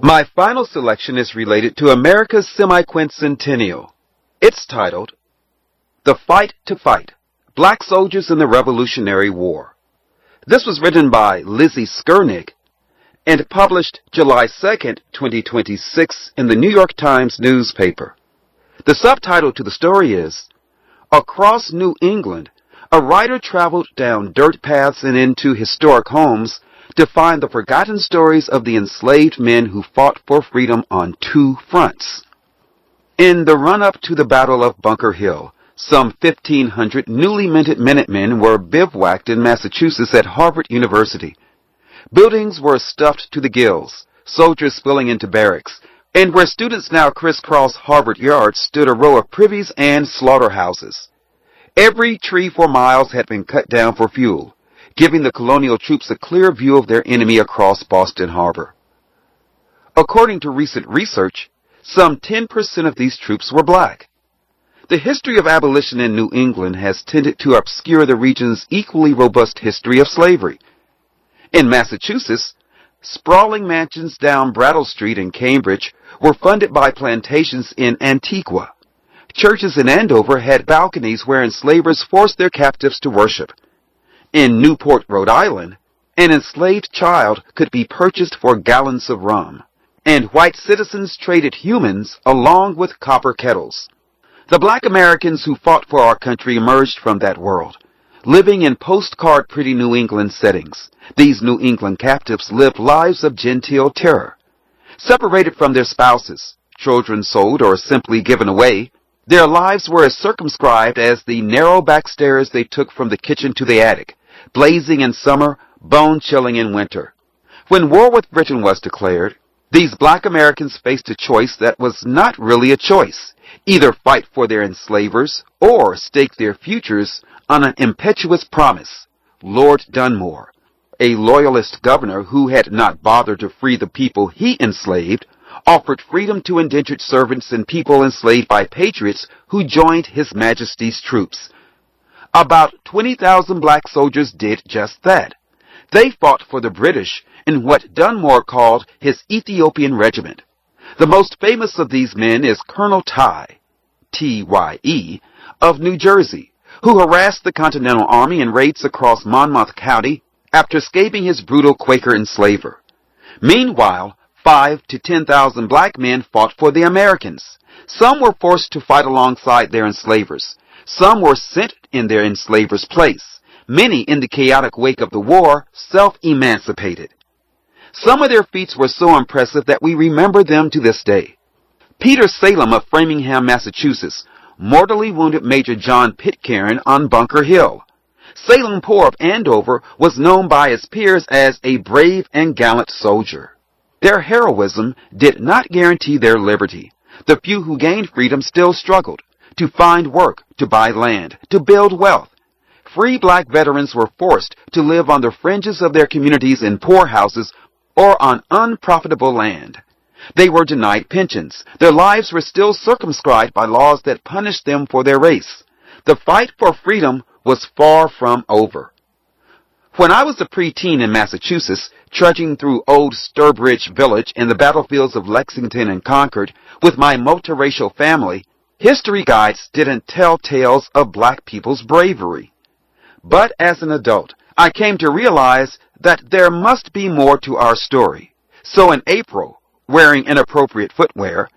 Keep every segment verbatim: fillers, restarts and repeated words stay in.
My final selection is related to America's semi-quincentennial. It's titled, The Fight to Fight, Black Soldiers in the Revolutionary War. This was written by Lizzie Skernick and published July second, twenty twenty-six in the New York Times newspaper. The subtitle to the story is, Across New England, a writer traveled down dirt paths and into historic homes to find the forgotten stories of the enslaved men who fought for freedom on two fronts. In the run-up to the Battle of Bunker Hill, some fifteen hundred newly minted Minutemen were bivouacked in Massachusetts at Harvard University. Buildings were stuffed to the gills, soldiers spilling into barracks, and where students now crisscross Harvard Yard stood a row of privies and slaughterhouses. Every tree for miles had been cut down for fuel, giving the colonial troops a clear view of their enemy across Boston Harbor. According to recent research, some ten percent of these troops were black. The history of abolition in New England has tended to obscure the region's equally robust history of slavery. In Massachusetts, sprawling mansions down Brattle Street in Cambridge were funded by plantations in Antigua. Churches in Andover had balconies where enslavers forced their captives to worship. In Newport, Rhode Island, an enslaved child could be purchased for gallons of rum, and white citizens traded humans along with copper kettles. The black Americans who fought for our country emerged from that world, living in postcard pretty New England settings. These New England captives lived lives of genteel terror. Separated from their spouses, children sold or simply given away, their lives were as circumscribed as the narrow back stairs they took from the kitchen to the attic, blazing in summer, bone-chilling in winter. When war with Britain was declared, these black Americans faced a choice that was not really a choice. Either fight for their enslavers or stake their futures on an impetuous promise. Lord Dunmore, a loyalist governor who had not bothered to free the people he enslaved, offered freedom to indentured servants and people enslaved by patriots who joined His Majesty's troops. About twenty thousand black soldiers did just that. They fought for the British in what Dunmore called his Ethiopian Regiment. The most famous of these men is Colonel Tye, T Y E, of New Jersey, who harassed the Continental Army in raids across Monmouth County after escaping his brutal Quaker enslaver. Meanwhile, five to ten thousand black men fought for the Americans. Some were forced to fight alongside their enslavers. Some were sent in their enslavers' place. Many, in the chaotic wake of the war, self-emancipated. Some of their feats were so impressive that we remember them to this day. Peter Salem of Framingham, Massachusetts, mortally wounded Major John Pitcairn on Bunker Hill. Salem Poor of Andover was known by his peers as a brave and gallant soldier. Their heroism did not guarantee their liberty. The few who gained freedom still struggled to find work, to buy land, to build wealth. Free black veterans were forced to live on the fringes of their communities in poorhouses or on unprofitable land. They were denied pensions. Their lives were still circumscribed by laws that punished them for their race. The fight for freedom was far from over. When I was a preteen in Massachusetts, trudging through old Sturbridge Village and the battlefields of Lexington and Concord with my multiracial family, history guides didn't tell tales of black people's bravery. But as an adult, I came to realize that there must be more to our story. So in April, wearing inappropriate footwear,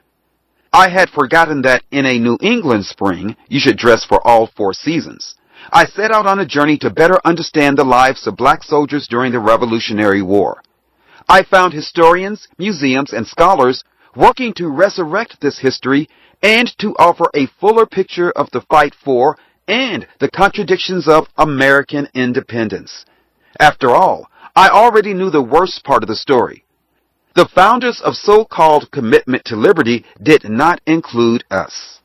I had forgotten that in a New England spring, you should dress for all four seasons. I set out on a journey to better understand the lives of black soldiers during the Revolutionary War. I found historians, museums, and scholars working to resurrect this history and to offer a fuller picture of the fight for and the contradictions of American independence. After all, I already knew the worst part of the story. The founders of so-called commitment to liberty did not include us.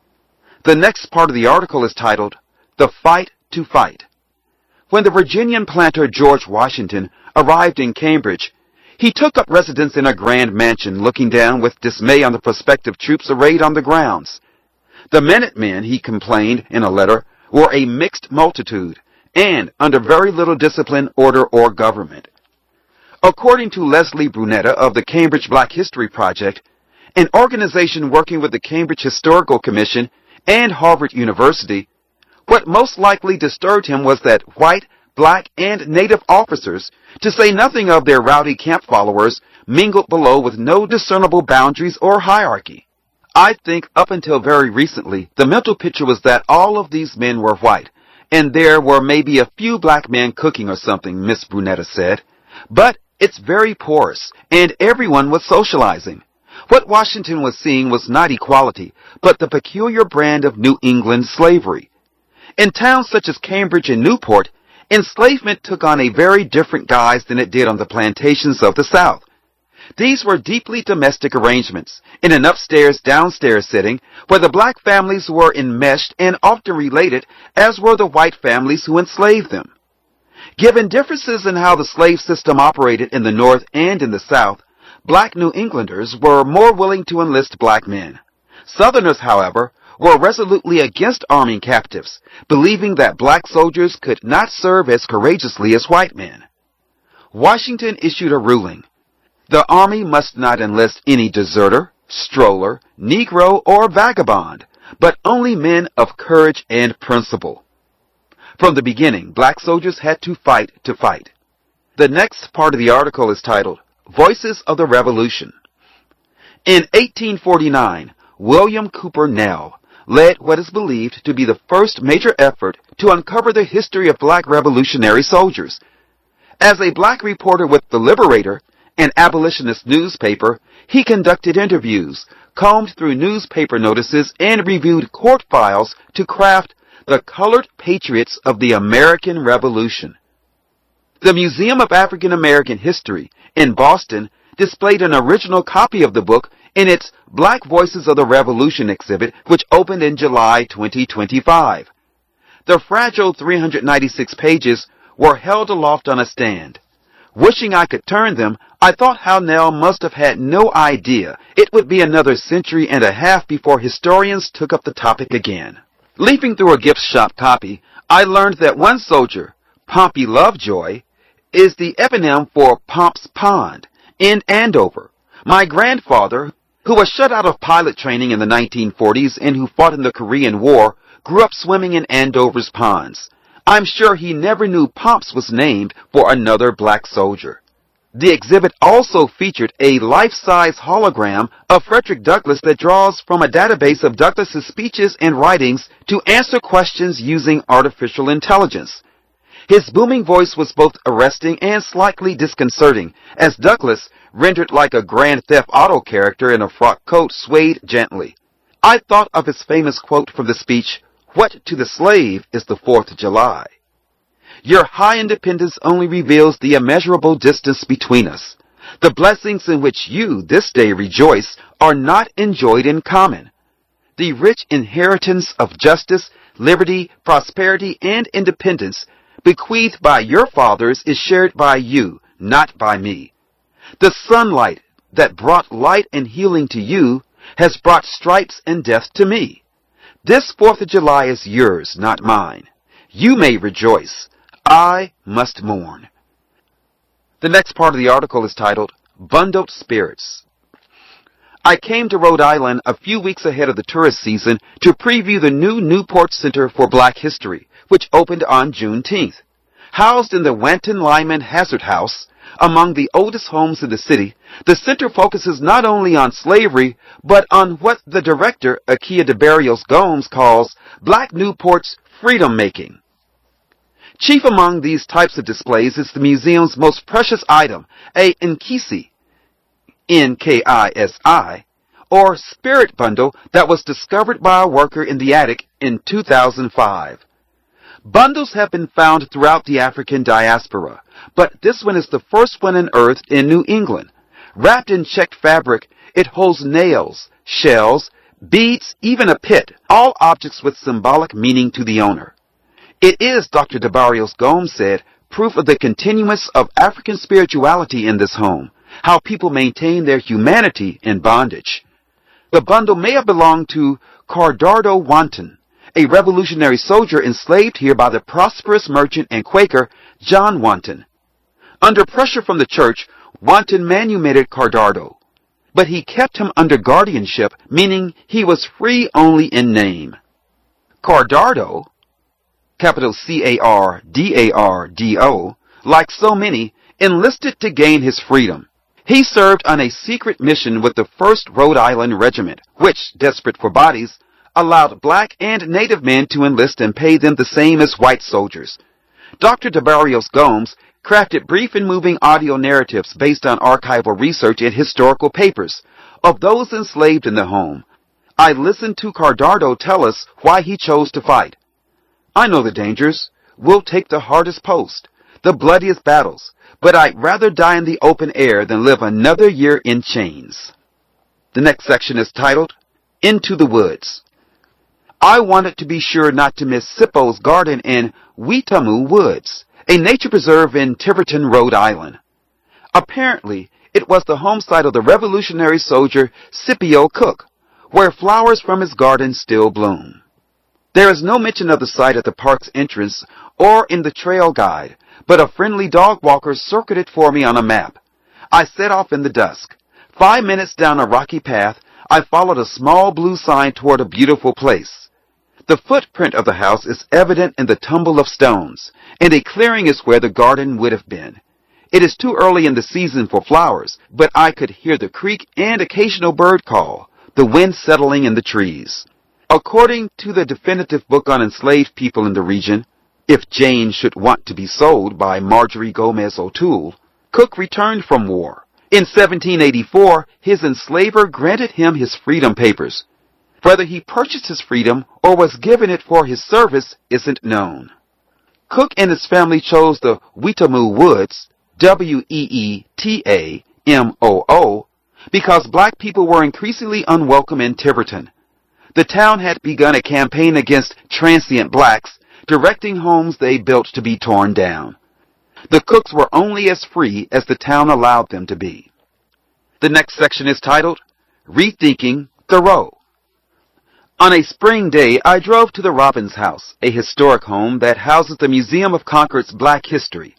The next part of the article is titled, The Fight to Fight. When the Virginian planter George Washington arrived in Cambridge, he took up residence in a grand mansion, looking down with dismay on the prospective troops arrayed on the grounds. The Minutemen, he complained in a letter, were a mixed multitude, and under very little discipline, order, or government. According to Leslie Brunetta of the Cambridge Black History Project, an organization working with the Cambridge Historical Commission and Harvard University, what most likely disturbed him was that white, black, and native officers, to say nothing of their rowdy camp followers, mingled below with no discernible boundaries or hierarchy. I think up until very recently, the mental picture was that all of these men were white, and there were maybe a few black men cooking or something, Miss Brunetta said. But it's very porous, and everyone was socializing. What Washington was seeing was not equality, but the peculiar brand of New England slavery. In towns such as Cambridge and Newport, enslavement took on a very different guise than it did on the plantations of the South. These were deeply domestic arrangements, in an upstairs-downstairs setting, where the black families were enmeshed and often related, as were the white families who enslaved them. Given differences in how the slave system operated in the North and in the South, black New Englanders were more willing to enlist black men. Southerners, however, were resolutely against arming captives, believing that black soldiers could not serve as courageously as white men. Washington issued a ruling. The Army must not enlist any deserter, stroller, Negro, or vagabond, but only men of courage and principle. From the beginning, black soldiers had to fight to fight. The next part of the article is titled, Voices of the Revolution. In eighteen forty-nine, William Cooper Nell led what is believed to be the first major effort to uncover the history of black revolutionary soldiers. As a black reporter with The Liberator, an abolitionist newspaper, he conducted interviews, combed through newspaper notices, and reviewed court files to craft the Colored Patriots of the American Revolution. The Museum of African American History in Boston displayed an original copy of the book in its Black Voices of the Revolution exhibit, which opened in July twenty twenty-five. The fragile three hundred ninety-six pages were held aloft on a stand. Wishing I could turn them, I thought how Nell must have had no idea it would be another century and a half before historians took up the topic again. Leafing through a gift shop copy, I learned that one soldier, Pompey Lovejoy, is the eponym for Pomp's Pond in Andover. My grandfather, who was shut out of pilot training in the nineteen forties and who fought in the Korean War, grew up swimming in Andover's ponds. I'm sure he never knew Pomp's was named for another black soldier. The exhibit also featured a life-size hologram of Frederick Douglass that draws from a database of Douglass's speeches and writings to answer questions using artificial intelligence. His booming voice was both arresting and slightly disconcerting, as Douglass, rendered like a Grand Theft Auto character in a frock coat, swayed gently. I thought of his famous quote from the speech, "What to the slave is the Fourth of July? Your high independence only reveals the immeasurable distance between us. The blessings in which you this day rejoice are not enjoyed in common. The rich inheritance of justice, liberty, prosperity, and independence bequeathed by your fathers is shared by you, not by me. The sunlight that brought light and healing to you has brought stripes and death to me. This Fourth of July is yours, not mine. You may rejoice. I must mourn." The next part of the article is titled, Bundled Spirits. I came to Rhode Island a few weeks ahead of the tourist season to preview the new Newport Center for Black History, which opened on Juneteenth. Housed in the Wanton Lyman Hazard House, among the oldest homes in the city, the center focuses not only on slavery, but on what the director, Akia DeBarrios Gomes, calls Black Newport's freedom-making. Chief among these types of displays is the museum's most precious item, a Nkisi, N K I S I, or spirit bundle that was discovered by a worker in the attic in two thousand five. Bundles have been found throughout the African diaspora, but this one is the first one unearthed in New England. Wrapped in checked fabric, it holds nails, shells, beads, even a pit, all objects with symbolic meaning to the owner. It is, Doctor DeBarrios Gomes said, proof of the continuance of African spirituality in this home, how people maintain their humanity in bondage. The bundle may have belonged to Cardardo Wanton, a revolutionary soldier enslaved here by the prosperous merchant and Quaker John Wanton. Under pressure from the church, Wanton manumitted Cardardo, but he kept him under guardianship, meaning he was free only in name. Cardardo, capital C A R D A R D O, like so many, enlisted to gain his freedom. He served on a secret mission with the first Rhode Island Regiment, which, desperate for bodies, allowed black and native men to enlist and pay them the same as white soldiers. Doctor DeBarrios Gomes crafted brief and moving audio narratives based on archival research and historical papers of those enslaved in the home. I listened to Cardardo tell us why he chose to fight. I know the dangers. We'll take the hardest post, the bloodiest battles, but I'd rather die in the open air than live another year in chains. The next section is titled, Into the Woods. I wanted to be sure not to miss Sippo's Garden in Weetamoo Woods, a nature preserve in Tiverton, Rhode Island. Apparently, it was the home site of the Revolutionary soldier Scipio Cook, where flowers from his garden still bloom. There is no mention of the site at the park's entrance or in the trail guide, but a friendly dog walker circled it for me on a map. I set off in the dusk. Five minutes down a rocky path, I followed a small blue sign toward a beautiful place. The footprint of the house is evident in the tumble of stones, and a clearing is where the garden would have been. It is too early in the season for flowers, but I could hear the creek and occasional bird call, the wind settling in the trees. According to the definitive book on enslaved people in the region, If Jane Should Want to Be Sold by Marjorie Gomez O'Toole, Cook returned from war. In seventeen eighty-four, his enslaver granted him his freedom papers. Whether he purchased his freedom or was given it for his service isn't known. Cook and his family chose the Weetamoo Woods, W E E T A M O O, because black people were increasingly unwelcome in Tiverton. The town had begun a campaign against transient blacks, directing homes they built to be torn down. The Cooks were only as free as the town allowed them to be. The next section is titled, Rethinking Thoreau. On a spring day, I drove to the Robbins House, a historic home that houses the Museum of Concord's Black History.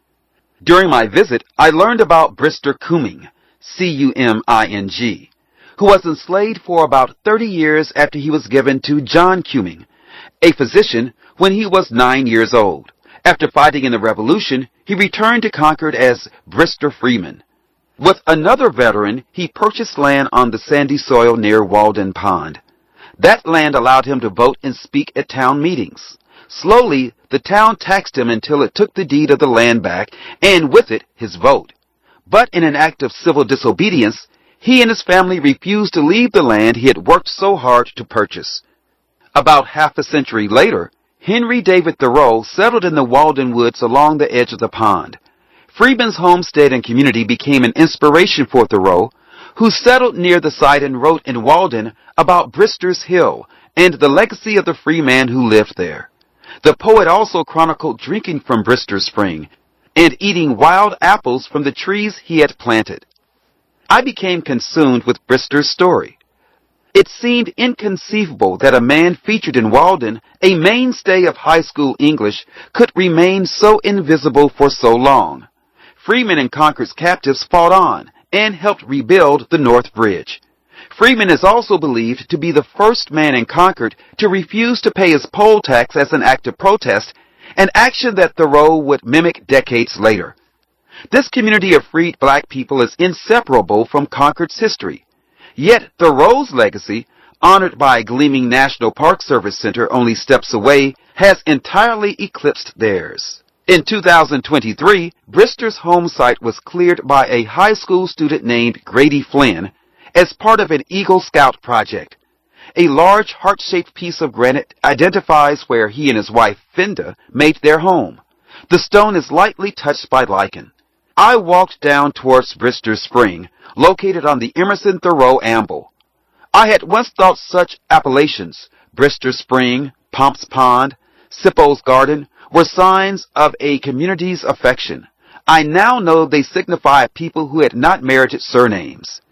During my visit, I learned about Brister Cumming, C U M I N G, who was enslaved for about thirty years after he was given to John Cumming, a physician, when he was nine years old. After fighting in the Revolution, he returned to Concord as Brister Freeman. With another veteran, he purchased land on the sandy soil near Walden Pond. That land allowed him to vote and speak at town meetings. Slowly, the town taxed him until it took the deed of the land back, and with it, his vote. But in an act of civil disobedience, he and his family refused to leave the land he had worked so hard to purchase. About half a century later, Henry David Thoreau settled in the Walden Woods along the edge of the pond. Freeman's homestead and community became an inspiration for Thoreau, who settled near the site and wrote in Walden about Brister's Hill and the legacy of the free man who lived there. The poet also chronicled drinking from Brister Spring and eating wild apples from the trees he had planted. I became consumed with Brister's story. It seemed inconceivable that a man featured in Walden, a mainstay of high school English, could remain so invisible for so long. Freeman and Concord's captives fought on and helped rebuild the North Bridge. Freeman is also believed to be the first man in Concord to refuse to pay his poll tax as an act of protest, an action that Thoreau would mimic decades later. This community of freed black people is inseparable from Concord's history. Yet Thoreau's legacy, honored by Gleaming National Park Service Center only steps away, has entirely eclipsed theirs. In two thousand twenty-three, Brister's home site was cleared by a high school student named Grady Flynn as part of an Eagle Scout project. A large heart-shaped piece of granite identifies where he and his wife, Fenda, made their home. The stone is lightly touched by lichen. I walked down towards Brister Spring, located on the Emerson Thoreau Amble. I had once thought such appellations, Brister Spring, Pomp's Pond, Sippo's Garden, were signs of a community's affection. I now know they signify people who had not merited surnames.